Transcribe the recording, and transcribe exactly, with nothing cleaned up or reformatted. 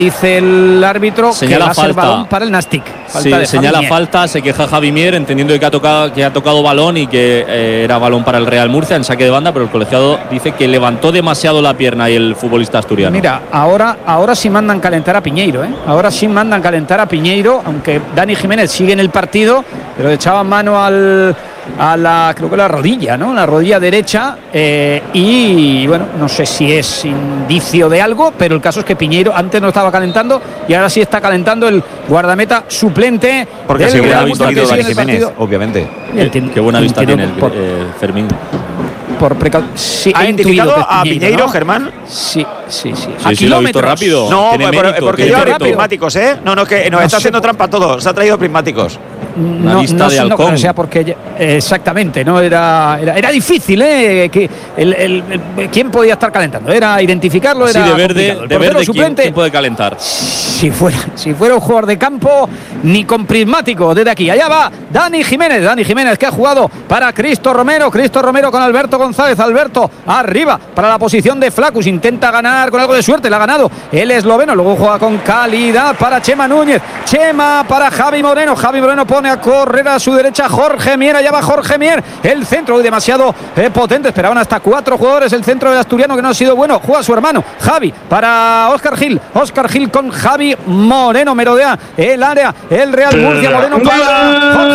Dice el árbitro señala que va a ser falta. balón para el Nastic. Sí, señala Javi falta, se queja Javi Mier, entendiendo que ha tocado, que ha tocado balón y que eh, era balón para el Real Murcia en saque de banda, pero el colegiado dice que levantó demasiado la pierna y el futbolista asturiano. Mira, ahora, ahora sí mandan calentar a Piñeiro, ¿eh? Ahora sí mandan calentar a Piñeiro, aunque Dani Jiménez sigue en el partido, pero echaban mano al a la, creo que la rodilla, ¿no? La rodilla derecha eh, y bueno, no sé si es indicio de algo, pero el caso es que Piñeiro antes no estaba calentando y ahora sí está calentando el guardameta suplente. Porque si hubiera visto Dani Jiménez, obviamente. Qué, qué buena vista tiene el, por, eh, Fermín. Por precau sí, ¿Ha identificado a Piñeiro, ¿no? Germán? Sí, sí, sí. Sí, sí, lo ha visto rápido. No, tiene por, mérito, porque lleva prismáticos, ¿eh? No, no, que nos no está haciendo por... trampa a todos. Se ha traído prismáticos. Una no, vista no, de no, halcón. No, o sea, porque eh, exactamente, no era, era, era difícil, ¿eh? Que el, el, el, ¿quién podía estar calentando? Era identificarlo, sí, era de verde, de verde ¿quién, ¿quién puede calentar? Si fuera, si fuera un jugador de campo, ni con prismático. Desde aquí, allá va Dani Jiménez, Dani Jiménez que ha jugado para Cristo Romero, Cristo Romero con Alberto González, Alberto arriba para la posición de Flacus, intenta ganar con algo de suerte, la ha ganado el esloveno, luego juega con calidad para Chema Núñez, Chema para Javi Moreno, Javi Moreno pone a correr a su derecha Jorge Mier, allá va Jorge Mier, el centro hoy demasiado eh, potente, esperaban hasta cuatro jugadores, el centro del asturiano que no ha sido bueno, juega su hermano Javi para Óscar Gil, Óscar Gil con Javi Moreno, merodea el área, el Real Murcia, Moreno para Jorge